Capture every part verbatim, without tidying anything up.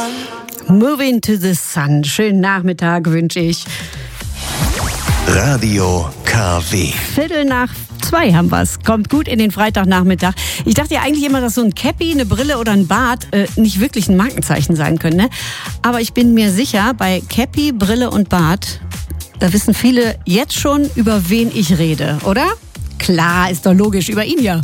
Moving to the Sun. Schönen Nachmittag wünsche ich. Radio K W. Viertel nach zwei haben wir's. Kommt gut in den Freitagnachmittag. Ich dachte ja eigentlich immer, dass so ein Cappy, eine Brille oder ein Bart äh, nicht wirklich ein Markenzeichen sein können. Ne? Aber ich bin mir sicher, bei Cappy, Brille und Bart, da wissen viele jetzt schon, über wen ich rede, oder? Klar, ist doch logisch, über ihn ja. Wir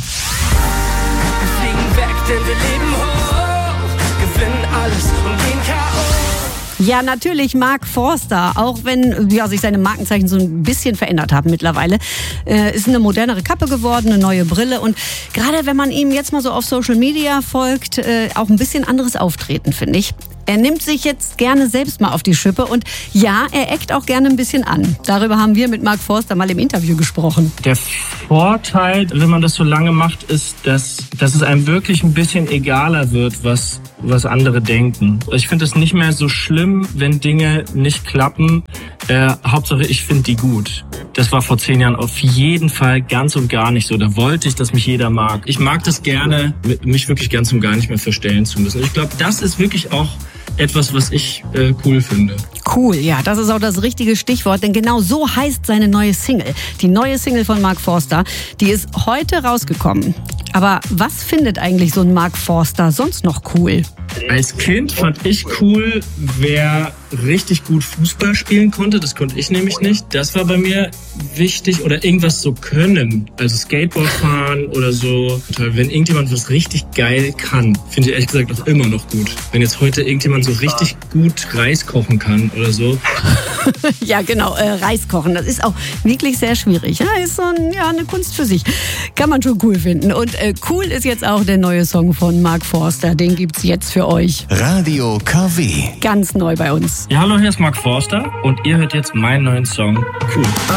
fliegen weg, denn wir leben hoch, gewinnen alles und gehen K O. Ja, natürlich Mark Forster, auch wenn ja, sich seine Markenzeichen so ein bisschen verändert haben mittlerweile. Äh, ist eine modernere Kappe geworden, eine neue Brille und gerade wenn man ihm jetzt mal so auf Social Media folgt, äh, auch ein bisschen anderes Auftreten, finde ich. Er nimmt sich jetzt gerne selbst mal auf die Schippe und ja, er eckt auch gerne ein bisschen an. Darüber haben wir mit Mark Forster mal im Interview gesprochen. Der Vorteil, wenn man das so lange macht, ist, dass, dass es einem wirklich ein bisschen egaler wird, was, was andere denken. Ich finde es nicht mehr so schlimm, wenn Dinge nicht klappen. Äh, Hauptsache, ich finde die gut. Das war vor zehn Jahren auf jeden Fall ganz und gar nicht so. Da wollte ich, dass mich jeder mag. Ich mag das gerne, mich wirklich ganz und gar nicht mehr verstellen zu müssen. Ich glaube, das ist wirklich auch etwas, was ich äh, cool finde. Cool, ja, das ist auch das richtige Stichwort, denn genau so heißt seine neue Single. Die neue Single von Mark Forster, die ist heute rausgekommen. Aber was findet eigentlich so ein Mark Forster sonst noch cool? Als Kind fand ich cool, wer richtig gut Fußball spielen konnte. Das konnte ich nämlich nicht. Das war bei mir wichtig. Oder irgendwas so können. Also Skateboard fahren oder so. Wenn irgendjemand was richtig geil kann, finde ich ehrlich gesagt auch immer noch gut. Wenn jetzt heute irgendjemand so richtig gut Reis kochen kann oder so. Ja, genau, äh, Reis kochen. Das ist auch wirklich sehr schwierig. Ja, ist so ein, ja, eine Kunst für sich. Kann man schon cool finden. Und äh, cool ist jetzt auch der neue Song von Mark Forster. Den gibt's jetzt für euch. Radio K W. Ganz neu bei uns. Ja, hallo, hier ist Mark Forster und ihr hört jetzt meinen neuen Song Cool.